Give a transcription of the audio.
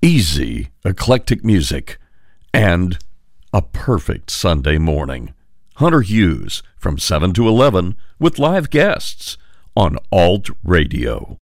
easy, eclectic music, and a perfect Sunday morning. Hunter Hughes from 7 to 11 with live guests on Alt Radio.